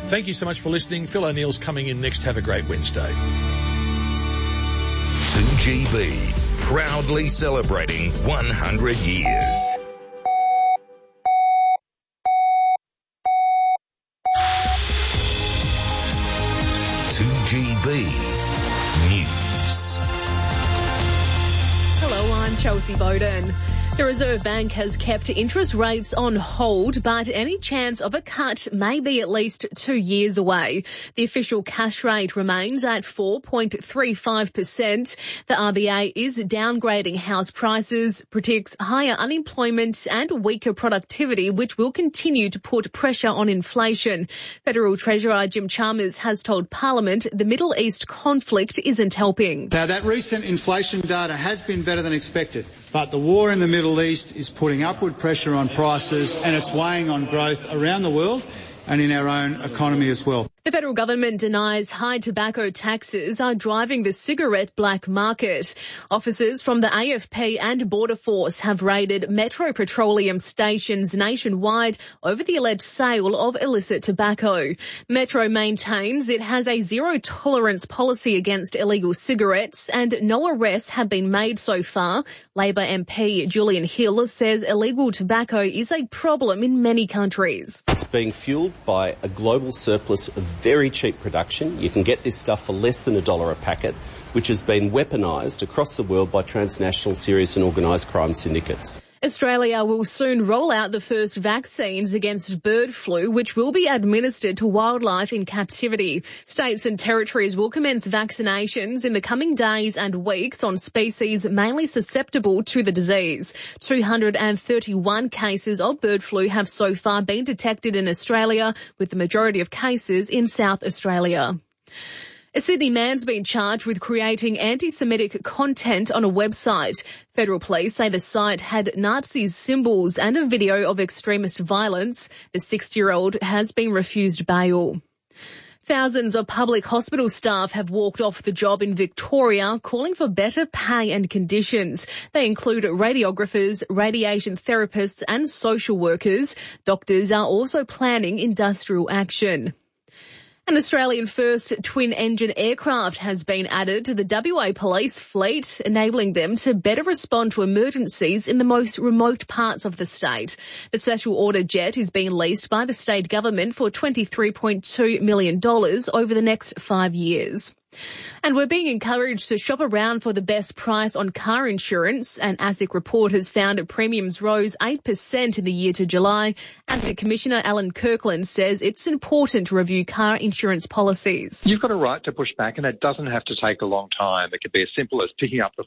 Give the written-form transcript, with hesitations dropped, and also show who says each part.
Speaker 1: Thank you so much for listening. Phil O'Neill's coming in next. Have a great Wednesday.
Speaker 2: 2GB, proudly celebrating 100 years. News.
Speaker 3: Hello, I'm Chelsea Bowden. The Reserve Bank has kept interest rates on hold, but any chance of a cut may be at least 2 years away. The official cash rate remains at 4.35%. The RBA is downgrading house prices, predicts higher unemployment and weaker productivity, which will continue to put pressure on inflation. Federal Treasurer Jim Chalmers has told Parliament the Middle East conflict isn't helping.
Speaker 4: Now, that recent inflation data has been better than expected, but the war in the Middle East is putting upward pressure on prices and it's weighing on growth around the world and in our own economy as well.
Speaker 3: The federal government denies high tobacco taxes are driving the cigarette black market. Officers from the AFP and Border Force have raided Metro Petroleum stations nationwide over the alleged sale of illicit tobacco. Metro maintains it has a zero-tolerance policy against illegal cigarettes and no arrests have been made so far. Labor MP Julian Hill says illegal tobacco is a problem in many countries.
Speaker 5: It's being fuelled by a global surplus of very cheap production. You can get this stuff for less than $1 a packet, which has been weaponised across the world by transnational serious and organised crime syndicates.
Speaker 3: Australia will soon roll out the first vaccines against bird flu, which will be administered to wildlife in captivity. States and territories will commence vaccinations in the coming days and weeks on species mainly susceptible to the disease. 231 cases of bird flu have so far been detected in Australia, with the majority of cases in South Australia. A Sydney man's been charged with creating anti-Semitic content on a website. Federal police say the site had Nazi symbols and a video of extremist violence. The 60-year-old has been refused bail. Thousands of public hospital staff have walked off the job in Victoria, calling for better pay and conditions. They include radiographers, radiation therapists and social workers. Doctors are also planning industrial action. An Australian first twin-engine aircraft has been added to the WA police fleet, enabling them to better respond to emergencies in the most remote parts of the state. The special order jet is being leased by the state government for $23.2 million over the next 5 years. And we're being encouraged to shop around for the best price on car insurance. An ASIC report has found premiums rose 8% in the year to July. ASIC Commissioner Alan Kirkland says it's important to review car insurance policies.
Speaker 6: You've got a right to push back, and it doesn't have to take a long time. It could be as simple as picking up the